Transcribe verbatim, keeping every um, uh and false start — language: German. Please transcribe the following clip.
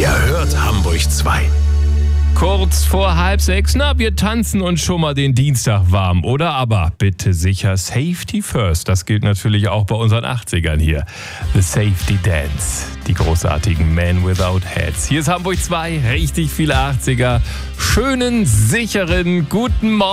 Ihr hört Hamburg zwei. Kurz vor halb sechs, na, wir tanzen uns schon mal den Dienstag warm, oder? Aber bitte sicher Safety first. Das gilt natürlich auch bei unseren achtzigern hier. The Safety Dance, die großartigen Men Without Heads. Hier ist Hamburg zwei, richtig viele achtziger. Schönen, sicheren, guten Morgen.